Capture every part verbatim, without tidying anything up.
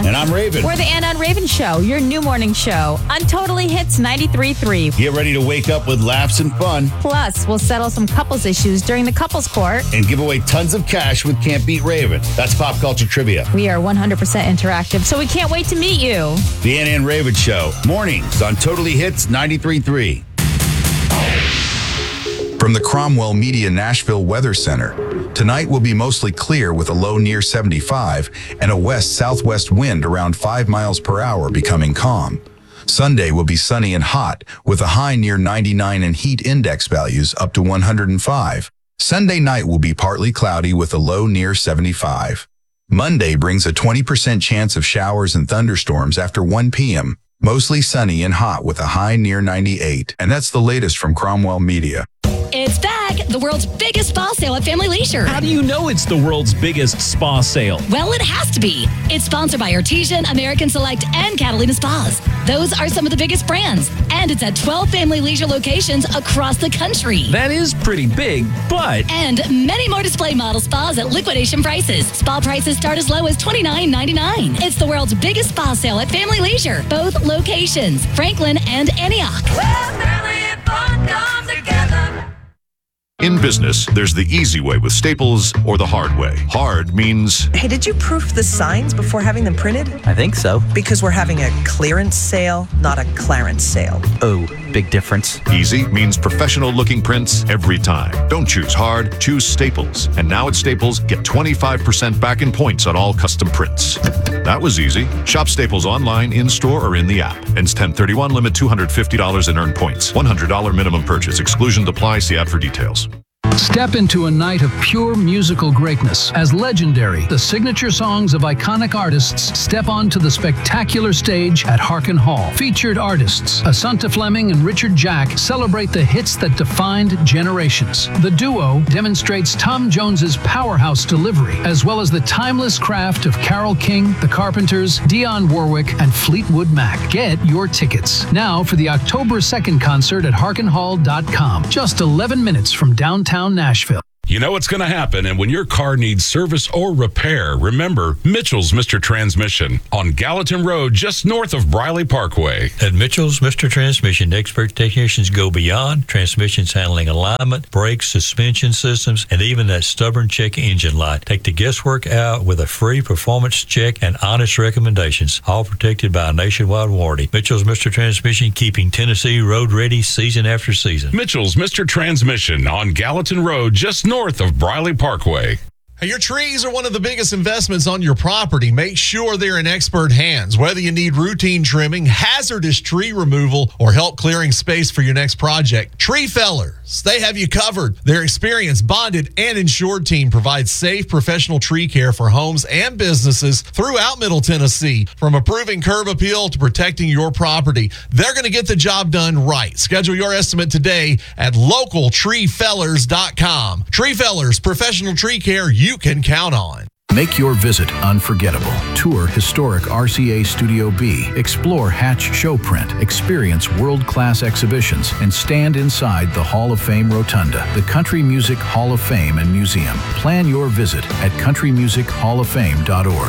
And I'm Raven. We're the Anna and Raven Show, your new morning show on Totally Hits ninety-three point three. Get ready to wake up with laughs and fun. Plus, we'll settle some couples issues during the couples court. And give away tons of cash with Can't Beat Raven. That's pop culture trivia. We are one hundred percent interactive, so we can't wait to meet you. The Anna and Raven Show, mornings on Totally Hits ninety-three point three. From the Cromwell Media Nashville Weather Center, tonight will be mostly clear with a low near seventy-five and a west-southwest wind around five miles per hour becoming calm. Sunday will be sunny and hot with a high near ninety-nine and heat index values up to one hundred five. Sunday night will be partly cloudy with a low near seventy-five. Monday brings a twenty percent chance of showers and thunderstorms after one p.m. Mostly sunny and hot with a high near ninety-eight. And that's the latest from Cromwell Media. It's back, the world's biggest spa sale at Family Leisure. How do you know it's the world's biggest spa sale? Well, it has to be. It's sponsored by Artesian, American Select, and Catalina Spas. Those are some of the biggest brands. And it's at twelve Family Leisure locations across the country. That is pretty big, but... And many more display model spas at liquidation prices. Spa prices start as low as twenty-nine ninety-nine. It's the world's biggest spa sale at Family Leisure. Both locations, Franklin and Antioch. Where family and fun come together. In business, there's the easy way with Staples or the hard way. Hard means... Hey, did you proof the signs before having them printed? I think so. Because we're having a clearance sale, not a clarence sale. Oh, big difference. Easy means professional-looking prints every time. Don't choose hard, choose Staples. And now at Staples, get twenty-five percent back in points on all custom prints. That was easy. Shop Staples online, in-store, or in the app. Ends ten thirty-one, limit two hundred fifty dollars in earned points. one hundred dollars minimum purchase. Exclusions apply. See ad for details. Step into a night of pure musical greatness as legendary, the signature songs of iconic artists step onto the spectacular stage at Harkin Hall. Featured artists Assunta Fleming and Richard Jack celebrate the hits that defined generations. The duo demonstrates Tom Jones's powerhouse delivery, as well as the timeless craft of Carole King, The Carpenters, Dionne Warwick, and Fleetwood Mac. Get your tickets now for the October second concert at harkin hall dot com. Just eleven minutes from downtown Nashville. You know what's going to happen, and when your car needs service or repair, remember Mitchell's Mister Transmission on Gallatin Road, just north of Briley Parkway. At Mitchell's Mister Transmission, expert technicians go beyond transmissions handling alignment, brakes, suspension systems, and even that stubborn check engine light. Take the guesswork out with a free performance check and honest recommendations, all protected by a nationwide warranty. Mitchell's Mister Transmission, keeping Tennessee road ready season after season. Mitchell's Mister Transmission on Gallatin Road, just north north of Briley Parkway. Hey, your trees are one of the biggest investments on your property. Make sure they're in expert hands. Whether you need routine trimming, hazardous tree removal, or help clearing space for your next project, Tree Fellers, they have you covered. Their experienced, bonded, and insured team provides safe, professional tree care for homes and businesses throughout Middle Tennessee. From approving curb appeal to protecting your property, they're going to get the job done right. Schedule your estimate today at local tree fellers dot com. Tree Fellers, professional tree care you can count on. Make your visit unforgettable. Tour historic R C A Studio B. Explore Hatch Showprint. Experience world-class exhibitions and stand inside the Hall of Fame Rotunda, the Country Music Hall of Fame and Museum. Plan your visit at country music hall of fame dot org.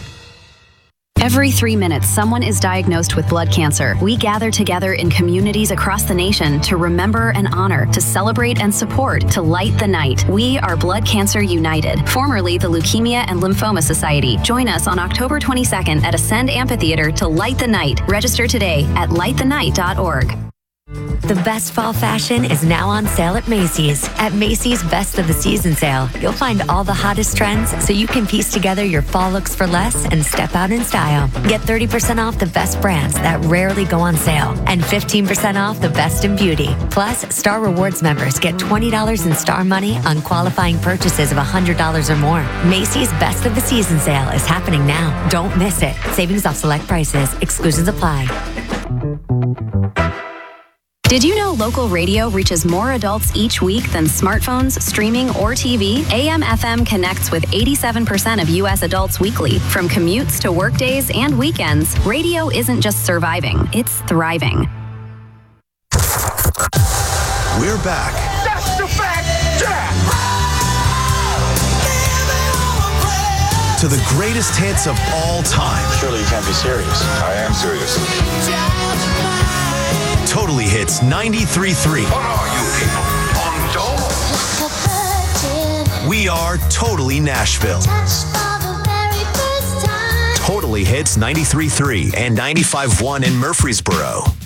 Every three minutes, someone is diagnosed with blood cancer. We gather together in communities across the nation to remember and honor, to celebrate and support, to light the night. We are Blood Cancer United, formerly the Leukemia and Lymphoma Society. Join us on October twenty-second at Ascend Amphitheater to light the night. Register today at light the night dot org. The best fall fashion is now on sale at Macy's. At Macy's Best of the Season sale, you'll find all the hottest trends so you can piece together your fall looks for less and step out in style. Get thirty percent off the best brands that rarely go on sale and fifteen percent off the best in beauty. Plus, Star Rewards members get twenty dollars in Star Money on qualifying purchases of one hundred dollars or more. Macy's Best of the Season sale is happening now. Don't miss it. Savings off select prices. Exclusions apply. Did you know local radio reaches more adults each week than smartphones, streaming, or T V? A M F M connects with eighty-seven percent of U S adults weekly. From commutes to work days and weekends, radio isn't just surviving, it's thriving. We're back. That's the fact, Jack! to the greatest hits of all time. Surely you can't be serious. I am serious. Totally Hits ninety-three point three. What are you people? On dough? We are Totally Nashville. Totally Hits ninety-three point three and ninety-five point one in Murfreesboro.